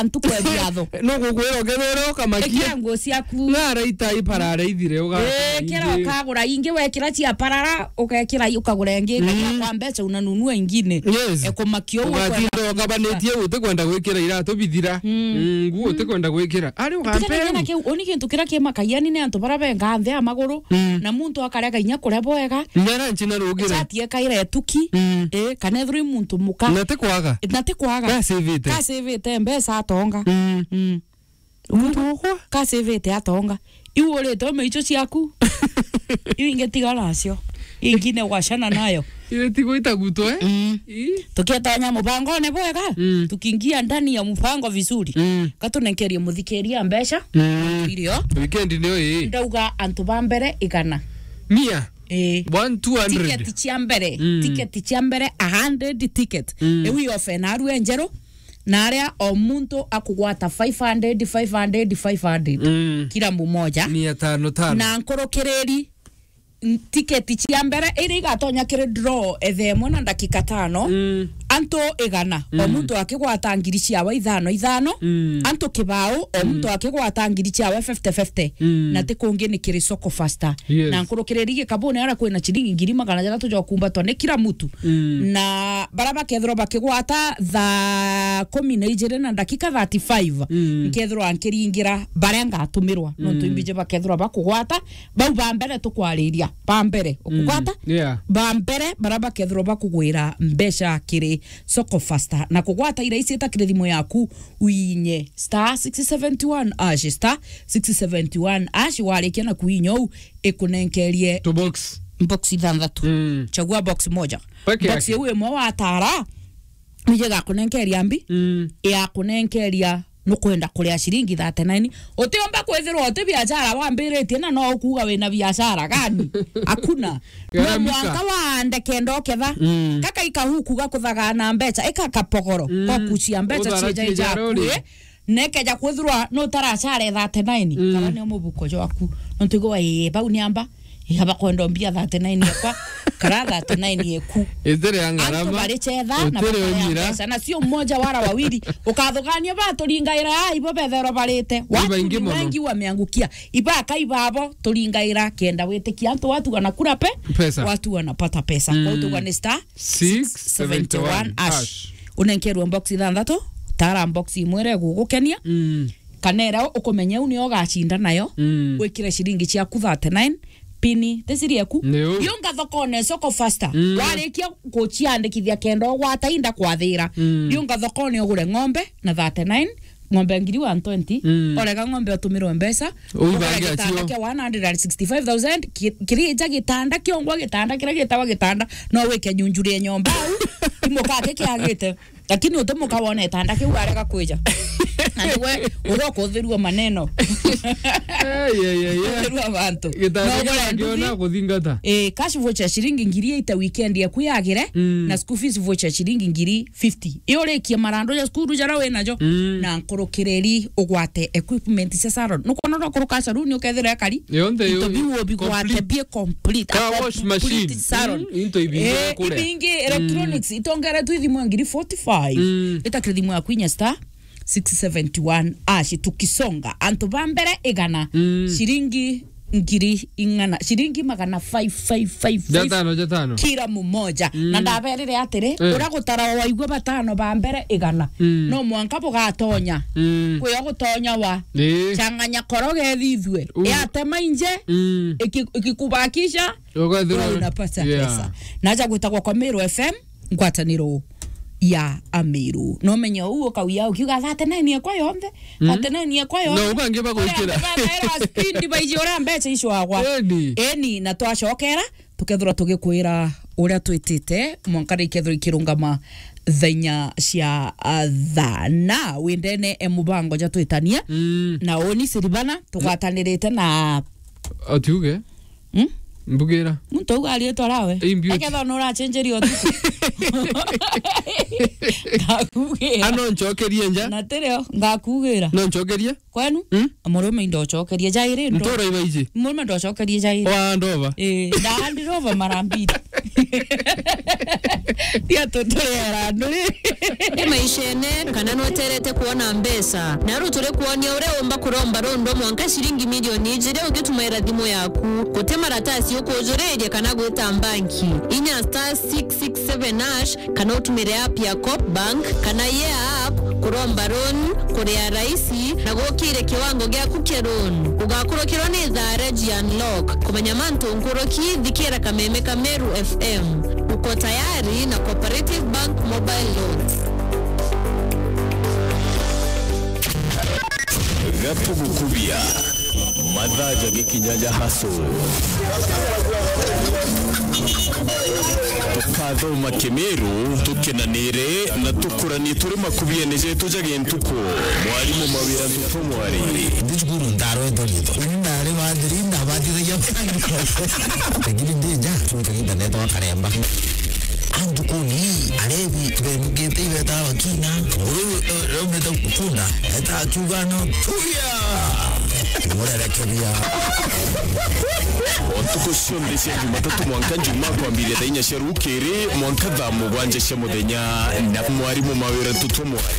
antuko biatho no gukwero kethero kamakia kiango ciaku ngara itai parare ithire uga kera ukagura ingi wekira cia parara ukekira ukagura ingi kana kwa mbeca unanunua ingine ekumakio ugathindo gabanetie gute kwenda gwikira iratu bithira ngu gute kwenda gwikira ari ugampera nake oni kintu kira kimakaiani ne antu barabenga nthe amaguru na muntu akarega inya kurebo wega nyara nchina rugira atie kaire tuki kana thuri muntu muka nate kwaga ka sevete mbesa atonga umutoko ka sevete atonga iwore to meicho ciaku ingetiga nacio ingine washana nayo ile tigo itagutwe tukietanya mubango ne bwega tukiingia ndani ya mpango vizuri katunekeria muthikeria mbesha irio weekend nio ndauga antu bambere igana mia 200 ticket cia mbere 100 ticket ewi ofena aru enjero na aria o muntu akugwata 500 kila mmoja 500 na nkorokireri ticket cia mbere iri igatonya kire draw ethemo na dakika 5 anto igana o muntu akigwata ngiri ciawa ithano anto kibao o muntu akigwata ngiri ciawa 50 na tikungi ni kiri soko faster na nkurukireri gikabone ara kwina chiringi ngiri magana jana tujo kumbatwa ni kila mtu na baraba kethro bakigwata tha 12 na dakika 35 kethro ankiringira barenga atumirwa no tuimbije bakethro bakugwata bau bambere tukwariria bambere ukugwata bambere baraba kethro bakugwira mbesha kiri soko faster na kugwata ira isi etakire thimo yaku uinye *671 ash *671 ash warikia na kuinyo ekunenkerie to box ithanthatu chagua box moja box yewe mo watara nije gakunenkeria mbi ya kunenkeria nukwenda kuria shilingi 39 utiomba kwethirwa uti biashara wambiretie na no kuga wina biashara gani hakuna no mwaka wande kendo ketha kaka ikahuku gakuthaga na mbeca ikakapogoro kwa kucia mbeca cia jaku nekeja kwethirwa no tarashara 39 kana ni mubuko jaku no tigo bau niamba ihaba kwenda mbia 39 yakwa kara 39 yeku ezere yangarama bari chetha na pesa na sio mmoja wala wawili ukathugania baturingaira ibo bethero barite watu wengi wameangukia ibaka ibabo turingaira kenda wetikia antu watu wanakula pesa watu wanapata pesa kwa hiyo ni *671 ash unenkerwa box ithathatũ tara box imwere gugukenia kanera ukomenya uni ogachinda nayo wikire shilingi cia 39 pini tesiriaku yonga thokone soko faster warikia guciandikithia kendo gwatainda kwathira yonga thokone ugure ng'ombe na 39 ng'ombe ngiri 120 orega ng'ombe otumirwo mbesa uibangia cio 165,000 kirija gitanda kiongwa gitanda kira gitawa gitanda no weke nyunjuri nyomba imukake kiagite lakini utomuka wone tanda kiu arega kwija anduwe uroko thirwa maneno thirwa bantu gitanda ngiona kuthingata cash voucher shilingi ngiri 8 weekend ya kuyagire na school fees voucher shilingi ngiri 50 iyorekie marando ya school jara we najo na nkorokireri ugwate equipment cia salon nuko no koroka salon ukethira kari yonde biwo bigwate be complete car wash machine salon into ibinge kule ibinge electronics itongera tu thimo ngiri 45 itakire thimo ya kwinya *671 ashi tukisonga antu bambere igana shilingi ngiri ingana shilingi magana 555 jatano kila mmoja na ndaberire atire uragutara waigwa batano bambere igana no mwanka bugatonya kwe gutonya wa changanya koroge thithwe yatema inje ikikubakisha unapata pesa naja gwitagwa kwa Meru FM ngwataniro ya Amiru no menyo uo kawia ukiuga 39 kwa yonde 39 kwa yonde no bange bagukira speed baijora mbeca icio agwa eni na twacokera tukethura tugikwira uria twitite mwankari ikethura ikirungama thenya cia thana windene emubango ja twitania na oni siribana tugwatanirite na atuge mbugira muntu ugali twarawe aketha no ra changerio tu ngakugira ano nchokerie nja na tereo ngakugira no nchokerie kwenu murume ndo chokerie jaire ndo ntora ibaiji murume ndo chokerie jaire wa ndova ndandirova marambiri Dia tutulera nduri. Maishene kana noterete kuona mbesa. Naru tule kuonia ure omba kuromba rondo mwanka shilingi milioni ijire ugitumira thimu yaku. Gutema ratasi yuko ujureje kana gwita banki. Inya star 667 kana utumire app ya Coop Bank kana ye app kuromba ron kuria raisi na gukire kiwango gya kukeron. Ugakurokirwa ni Reji Unlock kumenya manto nkuroki dhikira Kameme Kameru FM. Uko tayari na Cooperative Bank Mobile Loans. Gapo gukubia madhaja gikinyaja haso tukadho makemeru tukenanire na tukurani turi makubia neje tujage ntuko mwalimu mawira ntuko mwari ndijuguru ndaro edolito ndare madiri ndabadire yapanga tegiri ndeja tukaida neto karemba andukuni alevi twemugete beta wakina rometa kufunda eta chugano tuya mora rakabia otuko shonde se jumatatu mwanka juma kwa mbili dainya sherukere mwanka da mugwanje shemodenya na mwalimu mawira ntuko mwari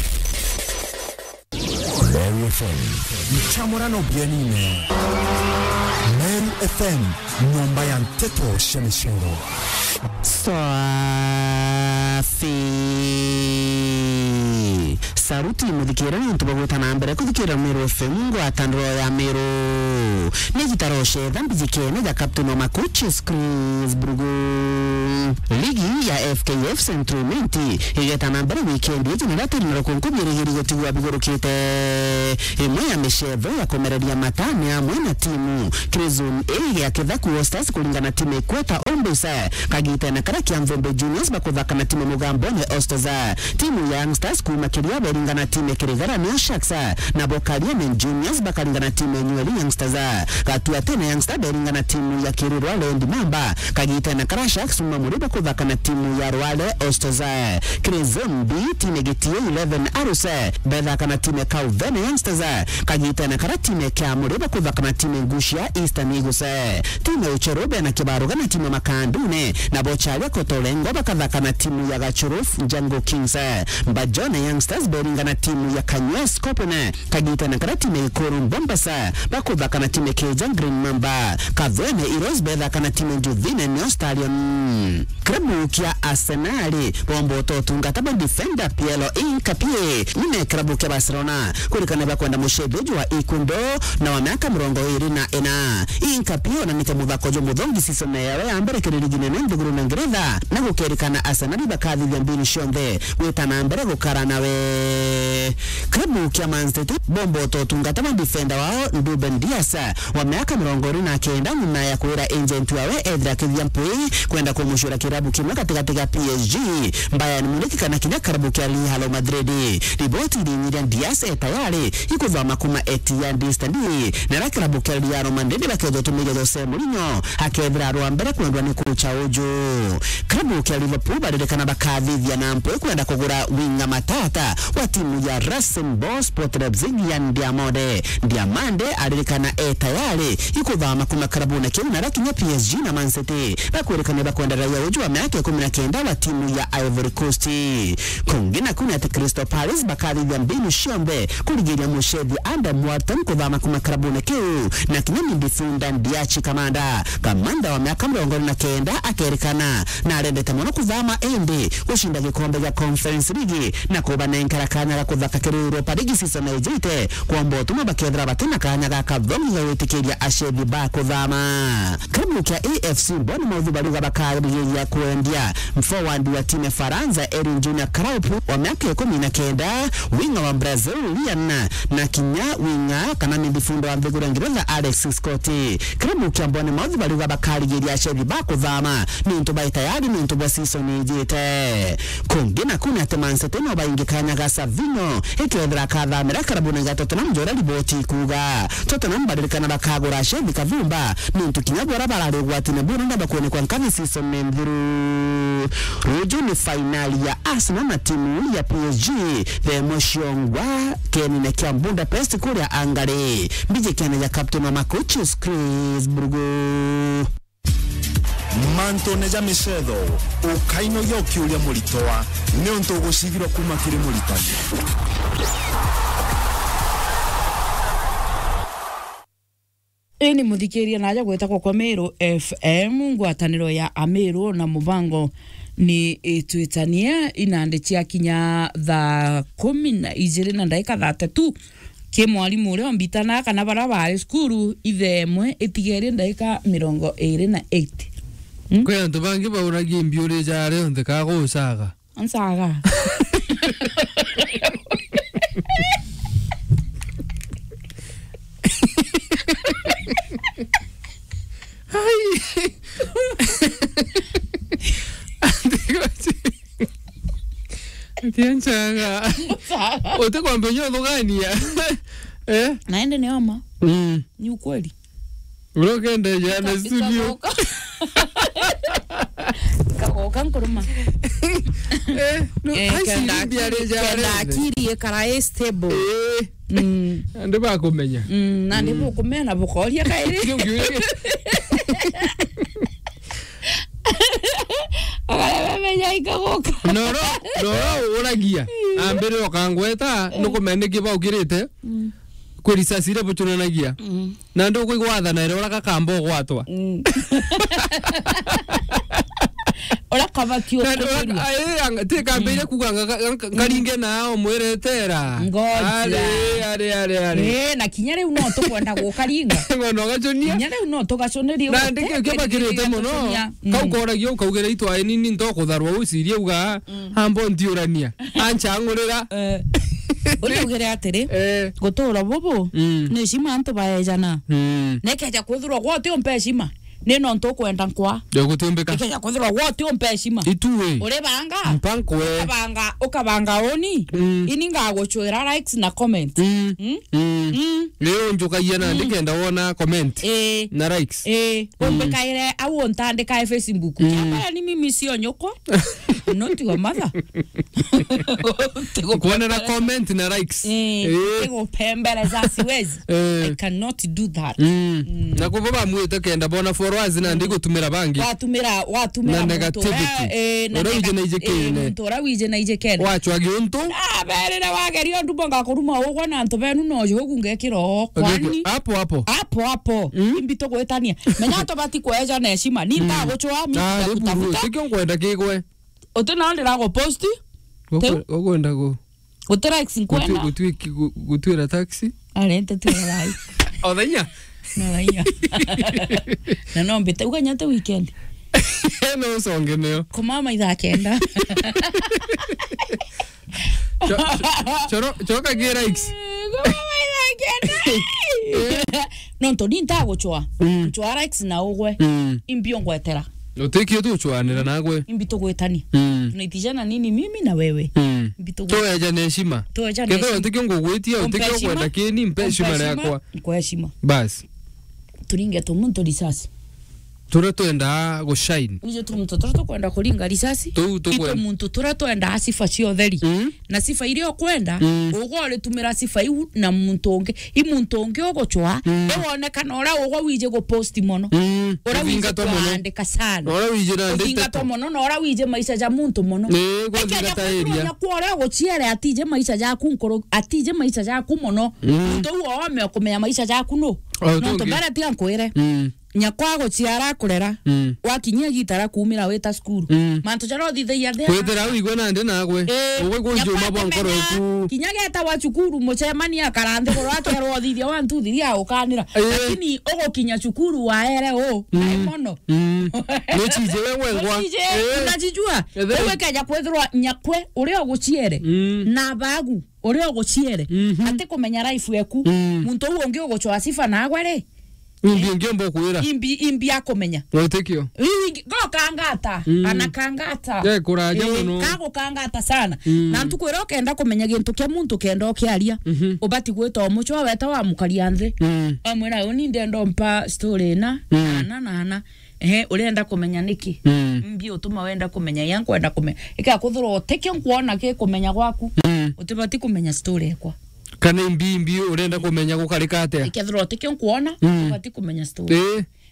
Meru FM Mchamorano Bianine Meru FM Nyumba ya Mteto Shemishero Safi Saruti muthikira ni tubagweta na mbere kuthikira Meru FM ngwatandro ya Meru Nigitaroshe dhambi zikene ya Captain Makuchis Chris Brugu Ligi ya FKF Centrumenti igeta na mbere weekend yetu nirati nirakunkubiri hirigoti wa bigorokite imwe ya meshevo ya komeredia matane amwe na timu Krizun ya Kevaku Stars kulingana timu Kweta Ombusa kagita na karaki ya Mvombe Juniors bakuthaka na timu Mugambone Ostoza timu ya Young Stars kumakiria beringana timu Kirigara New Sharks na Bokaria Men Juniors bakalingana timu Nyueli Young Stars katua tena Young Stars beringana timu ya Kiriro Land Mamba kagita na Karashaks Mumuri bakuthaka na timu ya Rwale Ostoza Krizun B timu Getie 11 Aruse bedaka na timu Kauvene Young Stars kagita na karatime kya mureba kuthaka na timu Ngushia Eastern Eagles timu Ucherobe na Kibaruga na timu Makandune na Bochawe Kotolengo bakathaka na timu ya Gachuruf Jango Kings Mbajone Young Stars beringa na timu ya Kanyes Kopene kagita na karatime Ikorum Bombasa bakuthaka na timu Kejan Green Mamba Kavene Heroes bedaka na timu Juvine Neo Stadium klabu kia Arsenal bombo totunga taba defender Pielo Inkapie nime klabu kia Barcelona kulikana bakwenda mushebeji wa Ikundo na wa miaka 24 Inkapie na nite mudhako jo mudhongi season yawe ambere kirigine nende guru na Ngereza na gukerikana Arsenal bakadhi ya mbili shonde wetana ambere gukara nawe klabu kia Man City bombo totunga taba defender wao Ruben Dias wa miaka 29 na ya kuira agent wawe Edra Kivyampi kwenda kumushura kirabu kimwe katika PSG Bayern Munich kana kinya karabu kia Real Madrid riboti ni Dias tayari ikuva makuma Etienne Distandi na rakirabu kia Real Madrid bakezo tumige Jose Mourinho akevira ruambere kwendwa ni kucha uju karabu kia Liverpool badekana bakadhi vya nampo kwenda kugura winga matata wa timu ya Rasenball Sport Leipzig ya Diamande adekana tayari ikuva makuma karabu na kiuna rakinya PSG na Man City bakurekana bakwenda raia uju wa miaka 19 wa timu ya Ivory Coast kungina kuna ati Crystal Palace bakadhi vya mbinu shombe kuligiria mushedi anda mwatan kuvama kumakarabune kiu na kinyami defender Ndiachi kamanda wa miaka 29 akerikana na arendete mono kuvama endi ushinda gikombe ya Conference League na kubana inkarakanya la kuthaka kiri Europa League season ejite kwa mbotuma bakedra batena kanya gakavongi ya wetikiria ashedi ba kuvama klabu kia AFC Bournemouth baluga bakadhi ya kuendia mforward wa timu Faransa Erin Junior Kraup wa miaka 19 winga wa Brazil Liana na kinya winga kana midfielder wa Vigora Ngereza Alex Scott klabu kia Bournemouth baluga bakadhi ya shedi ba kuvama ni ntubai tayari ni ntuba season ejite kungina kuna temansa teno baingikanya gasa vino ikiendra kadha meraka rabuna gato tunamjora liboti kuga Tottenham badirikana bakagura shedi kavumba ni ntukinya bora balale gwatine burunda bakone kwa nkavi season memburu rujo ni finali ya Arsenal na timu ya PSG the moshongwa keni na kia Budapest kule Angare mbije kene ya captain wa Makuchis Chris Brugu manto neja misetho ukaino yoki uria muritoa ni untu gucigirwo kuma kiri muritani. Ini muthikiria naja gwetagwo kwa Meru FM ngwataniro ya Ameru na mubango ni itwitania inande cia kinya thaa 12 na ndagika 32 ke mwalimu ule ombitana kana bara bari skuru ithemwe itigere ndagika 28 Kwa antu bangi bauragia mbiure jare onde kago usaga ansaga Tianchanga. Ote kwa mpenyo gani ya? Naende ni oma. Ni ukweli. Urokende jana studio. Kagoka nkuruma. Kenda akiri ekara stable. Ande ba kumenya. Na ndipo kumena bukoria kairi. Noro uragia ambere okangweta nukumene kiba ukirite kwirisasire butunanagia na ndu kuigwatha na ira kakambo gwatwa ora kabatio te kambeire kuganga ngaringe nao mwiretera are na kinyare uno to kwenda gukaringa ngono gachonia kinyare uno to gaconerio na ndike kibakirite muno kaukoragio kaugera itwae nini ndo kutharwa ucirie uga hambo ndiurania anchangurira uri ugere atiri gutura bobo ni cima antu baejana nekeja kuthurwa gwote ompeshima nino nto kwenda nkwa ndogutumbika keja kuthurwa gwote ompeshima ituwe uri banga mpankwe ukabanga oni ini ngaguchwira likes na comment leo njuka yana ndikenda wona comment na likes umbekaire au ntandika Facebook chapa ni mimi sio nyoko not your mother kuona na comment na likes tego pembele za siwezi I cannot do that na kuboba mwete kenda bona followers na ndigutumira bangi watumira na negativity tora wije na ijekene wachwagi untu bere na wagerio ndubonga kuruma ogwa na nto benu nojo gungekiro kwani hapo imbito gwetania menya to bati kweja na heshima ni nda gochwa mi kutafuta tikyo kwenda kigwe otena ndira go post ogwenda go utira x50 gutwira taxi arente turai odenya Naya. Na no mbete uganyate weekend. No songe neo. Kumama idha kenda. Choro kagira x. Kumama idha kenda. No ntoni ntago chwa. Chwa x na ogwe. Imbio ngwetera. Utekio tu chwanira nagwe. Imbito gwetani. Tunaitijana nini mimi na wewe? Imbito gwe. Toeja na heshima. Toeja na heshima. Kedo utekio ngogwetia utekio kwenda kini mpe heshima yakwa. Kwa heshima. Bas. Turinge tumuntu risasi. Tura tuenda go shine. Nije tumuntu tura kwenda kuringa risasi. Ito muntu tura tuenda asifa cio theri. Na sifa irio kwenda ugore tumira sifa iu na muntu onge. I muntu onge ogochwa ewonekana ora ugwa wije go post mono. Ora wije kuandika sana. Ora wije na ndika mono na ora wije maisha ja muntu mono. Go thingata area. Na kwora gochiere atije maisha jaku nkoro atije maisha jaku mono. Muntu uo kumenya maisha jaku no. No to bara tia nkwire. Nyakwago ciara kurera wakinyia gitara kumira weta skuru manto jaro thithaia thera kwetera wigwe na ndi nagwe ugwe gujuma bonkoro ku kinyaga eta wa cukuru mucemania karande koro akerwo thithia wa ntuthiria ukanira lakini ogo kinya cukuru wa ere o mono no chije wengwa unajijua wewe kaja kwethirwa nyakwe uri oguciere na bagu uri oguciere ate kumenya life yaku muntu ungi ogochwa sifa nagwe ri Ngiombo kuira. Imbi akomenya. Otekio. Go kangata. Ana kangata. Ye kuraja muno. Kago kangata sana. Na ntukwira okenda kumenya gintu kia muntu kenda okiaria. Ubati gweta omuchwa weta wa mukaria nthi. Amwira oni ndendo mpa story na. Na. Urenda kumenya niki. Mbi utuma wenda kumenya yangu wenda kumenya. Ika kuthuro otekio nkuona ke kumenya gwaku. Utibati kumenya story yakwa. Kana imbi urenda kumenya gukarika atia ikethro tikyo nkuona bati kumenya story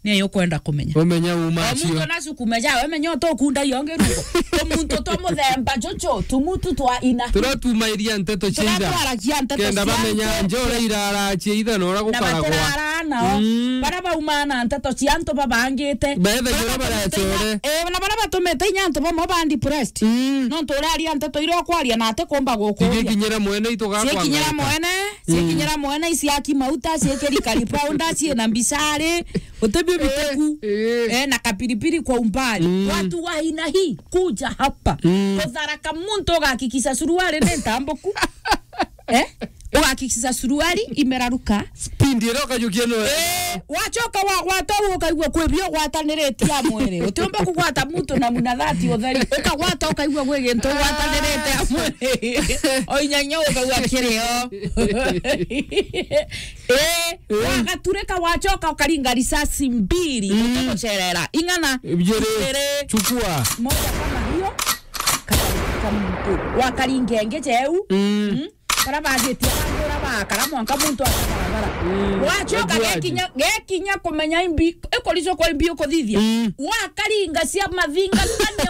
ni yokwenda kumenya umenya umacio omuntu nacu kumeja we menyo to kunda yonge rugo omuntu to muthemba jojo tumutu twa ina turatumairia nteto cira kenda bamenya njore irara ciitha no ra gukaragwa nao para baumana nteto cianto babangite bethe jora barachore na bara batumete nyanto bomo bandi pressed no turaria nteto iro kwaria na ate komba gukuria kinyira mwene itugakwa kinyira mwene isiaki mauta ciekeri kari pounder cie na mbisare utebio biteku na kapiripiri kwa umbali watu wa aina hii kuja hapa kudharaka muntu gakikisa suruali nentamboku ugakikisa suruali imeraruka spindi roka yukieno wachoka wagwata ukaigwa kwebio gwatanirete amwere utiomba kugwata muntu na munathati utheri ukagwata ukaigwa gwigento gwatanirete amwere oinyanya ukaigwa kirio wagatureka wachoka ukaringa risasi mbili utakocherera ingana bjere chukua moja kama hiyo kama mtu wakaringenge jeu para bageti andora bakara mwanka muntu akabara wachoka gekinya kumenya imbi ekolizo kwa imbi ukothithia wakaringa cia mathinga